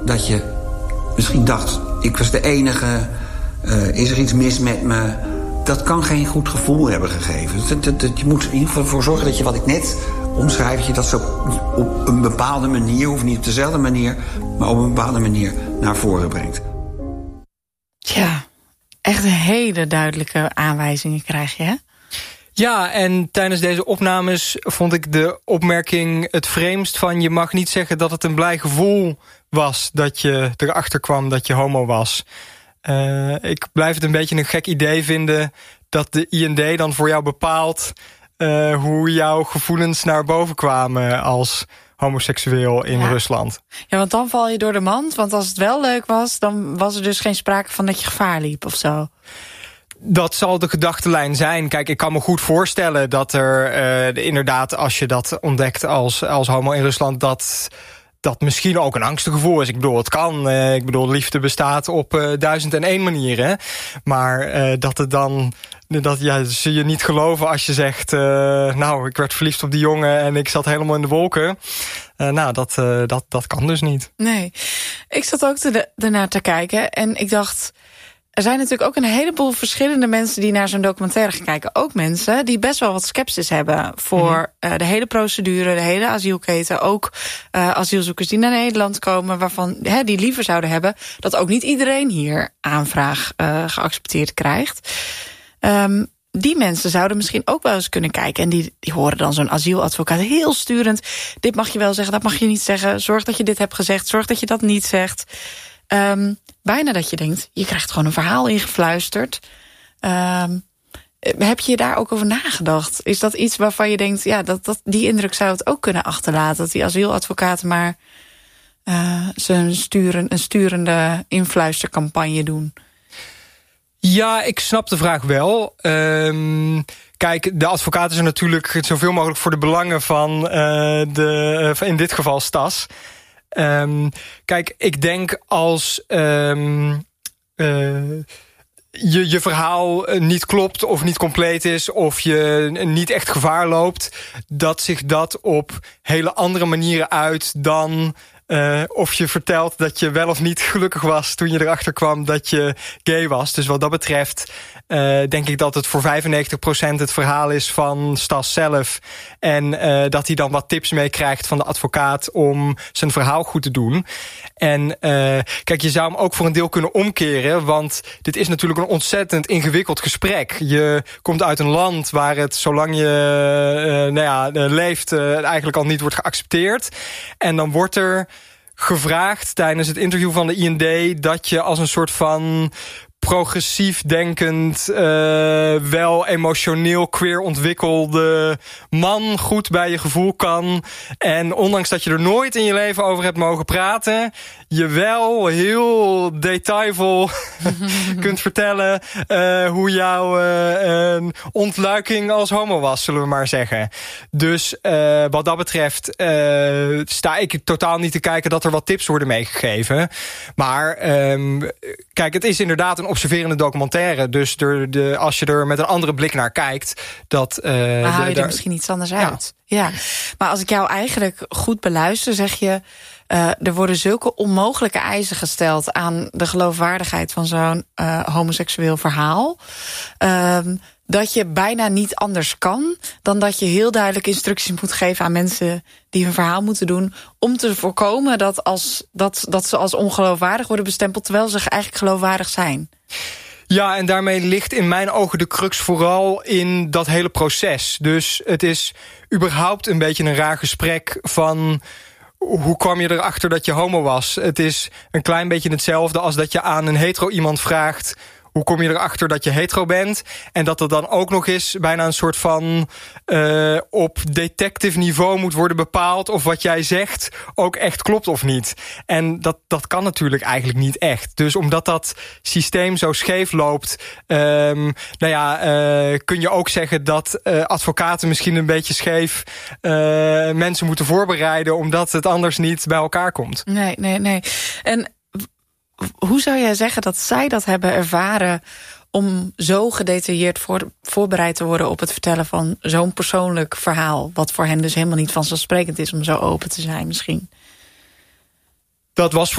dat je misschien dacht, ik was de enige, is er iets mis met me? Dat kan geen goed gevoel hebben gegeven. Je moet in ieder geval ervoor zorgen dat je, wat ik net omschrijf, dat je dat zo op een bepaalde manier, hoeft niet op dezelfde manier, maar op een bepaalde manier naar voren brengt. Tja, echt een hele duidelijke aanwijzingen krijg je, hè? Ja, en tijdens deze opnames vond ik de opmerking het vreemdst van, je mag niet zeggen dat het een blij gevoel was dat je erachter kwam dat je homo was. Ik blijf het een beetje een gek idee vinden dat de IND dan voor jou bepaalt hoe jouw gevoelens naar boven kwamen als homoseksueel in Rusland. Ja, want dan val je door de mand, want als het wel leuk was, dan was er dus geen sprake van dat je gevaar liep of zo. Dat zal de gedachtenlijn zijn. Kijk, ik kan me goed voorstellen dat er inderdaad, als je dat ontdekt als homo in Rusland, dat misschien ook een angstig gevoel is. Ik bedoel, het kan. Ik bedoel, liefde bestaat op 1001 manieren. Maar dat het dan, zul je niet geloven als je zegt, nou, ik werd verliefd op die jongen en ik zat helemaal in de wolken. Dat kan dus niet. Nee. Ik zat ook ernaar te kijken en ik dacht, er zijn natuurlijk ook een heleboel verschillende mensen die naar zo'n documentaire gaan kijken. Ook mensen die best wel wat sceptisch hebben voor de hele procedure, de hele asielketen. Ook asielzoekers die naar Nederland komen, waarvan die liever zouden hebben dat ook niet iedereen hier aanvraag geaccepteerd krijgt. Die mensen zouden misschien ook wel eens kunnen kijken. En die horen dan zo'n asieladvocaat heel sturend. Dit mag je wel zeggen, dat mag je niet zeggen. Zorg dat je dit hebt gezegd, zorg dat je dat niet zegt. Bijna dat je denkt, je krijgt gewoon een verhaal ingefluisterd. Heb je daar ook over nagedacht? Is dat iets waarvan je denkt, ja, die indruk zou het ook kunnen achterlaten? Dat die asieladvocaten maar een sturende influistercampagne doen? Ja, ik snap de vraag wel. Kijk, de advocaten zijn natuurlijk zoveel mogelijk voor de belangen van in dit geval Stas. Kijk, ik denk als je verhaal niet klopt of niet compleet is, of je niet echt gevaar loopt, dat zich dat op hele andere manieren uit dan of je vertelt dat je wel of niet gelukkig was toen je erachter kwam dat je gay was. Dus wat dat betreft denk ik dat het voor 95% het verhaal is van Stas zelf. En dat hij dan wat tips meekrijgt van de advocaat om zijn verhaal goed te doen. En kijk, je zou hem ook voor een deel kunnen omkeren, want dit is natuurlijk een ontzettend ingewikkeld gesprek. Je komt uit een land waar het, zolang je leeft, eigenlijk al niet wordt geaccepteerd. En dan wordt er gevraagd tijdens het interview van de IND dat je als een soort van progressief denkend, wel emotioneel queer ontwikkelde man goed bij je gevoel kan. En ondanks dat je er nooit in je leven over hebt mogen praten, je wel heel detailvol kunt vertellen hoe jouw ontluiking als homo was, zullen we maar zeggen. Dus wat dat betreft sta ik totaal niet te kijken dat er wat tips worden meegegeven. Maar kijk, het is inderdaad een observerende documentaire. Dus als je er met een andere blik naar kijkt, dat haal je er misschien iets anders uit. Ja. Maar als ik jou eigenlijk goed beluister, zeg je, er worden zulke onmogelijke eisen gesteld aan de geloofwaardigheid van zo'n homoseksueel verhaal, dat je bijna niet anders kan dan dat je heel duidelijk instructies moet geven aan mensen die hun verhaal moeten doen, om te voorkomen dat ze als ongeloofwaardig worden bestempeld, terwijl ze eigenlijk geloofwaardig zijn. Ja, en daarmee ligt in mijn ogen de crux vooral in dat hele proces. Dus het is überhaupt een beetje een raar gesprek van, hoe kwam je erachter dat je homo was? Het is een klein beetje hetzelfde als dat je aan een hetero iemand vraagt, hoe kom je erachter dat je hetero bent? En dat er dan ook nog eens bijna een soort van op detective niveau moet worden bepaald of wat jij zegt ook echt klopt of niet. En dat kan natuurlijk eigenlijk niet echt. Dus omdat dat systeem zo scheef loopt, kun je ook zeggen dat advocaten misschien een beetje scheef mensen moeten voorbereiden, omdat het anders niet bij elkaar komt. Nee. En hoe zou jij zeggen dat zij dat hebben ervaren om zo gedetailleerd voorbereid te worden op het vertellen van zo'n persoonlijk verhaal, wat voor hen dus helemaal niet vanzelfsprekend is om zo open te zijn misschien? Dat was